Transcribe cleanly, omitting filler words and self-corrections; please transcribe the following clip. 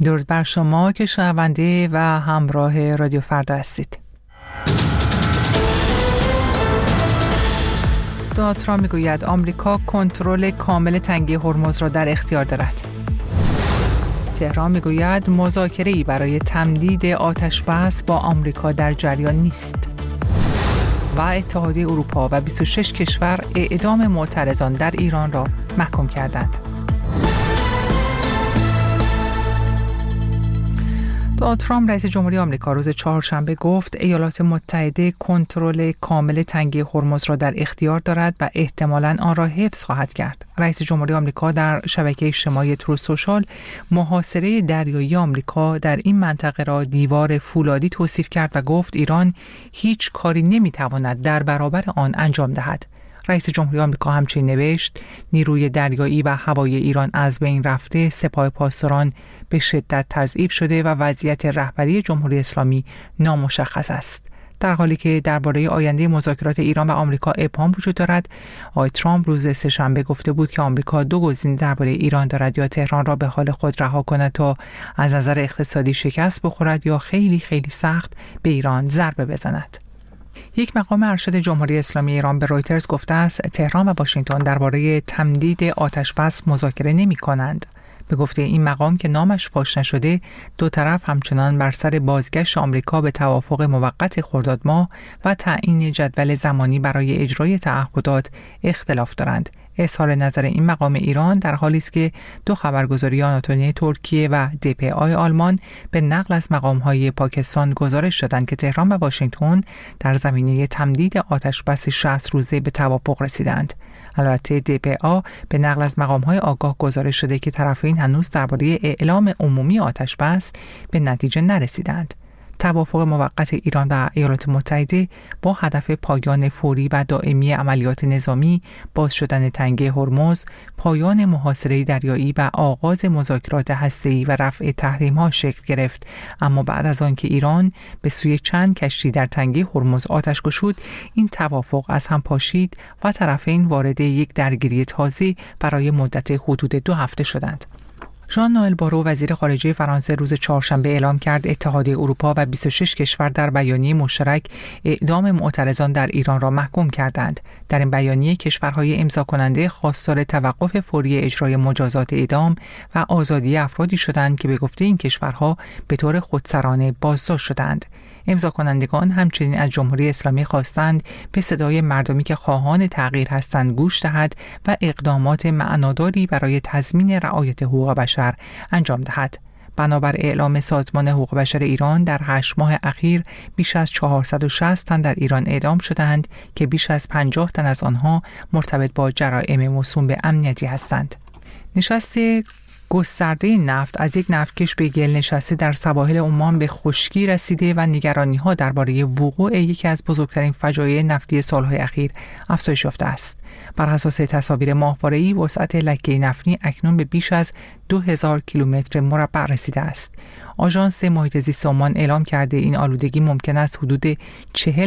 درود بر شما که شنونده و همراه رادیو فردا هستید. دونالد ترامپ میگوید آمریکا کنترل کامل تنگه هرمز را در اختیار دارد. تهران میگوید مذاکره‌ای برای تمدید آتش‌بس با آمریکا در جریان نیست. و اتحادیه اروپا و 26 کشور اعدام معترضان در ایران را محکوم کردند. دونالد ترامپ رئیس جمهوری آمریکا روز چهارشنبه گفت ایالات متحده کنترل کامل تنگه هرمز را در اختیار دارد و احتمالاً آن را حفظ خواهد کرد. رئیس جمهوری آمریکا در شبکه اجتماعی تروث سوشال محاصره دریایی آمریکا در این منطقه را دیوار فولادی توصیف کرد و گفت ایران هیچ کاری نمی‌تواند در برابر آن انجام دهد. رئیس جمهوری آمریکا همچنین نوشت نیروی دریایی و هوایی ایران از بین رفته، سپاه پاسداران به شدت تضعیف شده و وضعیت رهبری جمهوری اسلامی نامشخص است. در حالی که درباره آینده مذاکرات ایران و آمریکا ابهام وجود دارد، آقای ترامپ روز سه‌شنبه گفته بود که آمریکا دو گزینه درباره ایران دارد: یا تهران را به حال خود رها کند تا از نظر اقتصادی شکست بخورد یا خیلی خیلی سخت به ایران ضربه بزند. یک مقام ارشد جمهوری اسلامی ایران به رویترز گفته است تهران و واشنگتن درباره تمدید آتش‌بس مذاکره نمی‌کنند. به گفته این مقام که نامش فاش نشده، دو طرف همچنان بر سر بازگشت آمریکا به توافق موقت خرداد ماه و تعیین جدول زمانی برای اجرای تعهدات اختلاف دارند. اظهار نظر این مقام ایران در حالی است که دو خبرگزاری آناتولی ترکیه و DPI آلمان به نقل از مقام‌های پاکستان گزارش دادند که تهران و واشنگتن در زمینه تمدید آتش‌بس 60 روزه به توافق رسیدند. البته DPI به نقل از مقام‌های آگاه گزارش شده که طرفین هنوز درباره اعلام عمومی آتش‌بس به نتیجه نرسیدند. توافق موقت ایران و ایالات متحده با هدف پایان فوری و دائمی عملیات نظامی، باز شدن تنگه هرمز، پایان محاصره دریایی و آغاز مذاکرات هسته‌ای و رفع تحریم‌ها شکل گرفت. اما بعد از آنکه ایران به سوی چند کشتی در تنگه هرمز آتش گشود، این توافق از هم پاشید و طرفین وارد یک درگیری تازه برای مدت حدود 2 هفته شدند. ژان نوئل بارو وزیر خارجه فرانسه روز چهارشنبه اعلام کرد اتحادیه اروپا و 26 کشور در بیانیه مشترک اعدام معترضان در ایران را محکوم کردند. در این بیانیه کشورهای امضا کننده خواستار توقف فوری اجرای مجازات اعدام و آزادی افرادی شدند که به گفته این کشورها به طور خودسرانه بازداشت شدند. امضا کنندگان همچنین از جمهوری اسلامی خواستند به صدای مردمی که خواهان تغییر هستند گوش دهد و اقدامات معناداری برای تضمین رعایت حقوق بشر انجام دهد. بنابر اعلام سازمان حقوق بشر ایران در 8 ماه اخیر بیش از 460 تن در ایران اعدام شدند که بیش از 50 تن از آنها مرتبط با جرائم موسوم به امنیتی هستند. نشست گسترده نفت از یک نفتکش به گل نشسته در سواحل عمان به خشکی رسیده و نگرانی‌ها درباره وقوع یکی از بزرگترین فجایع نفتی سالهای اخیر افزایش یافته است. بر اساس تصاویر ماهواره‌ای وسعت لکه نفتی اکنون به بیش از 2000 کیلومتر مربع رسیده است. آژانس محیط زیست عمان اعلام کرده این آلودگی ممکن است حدود 40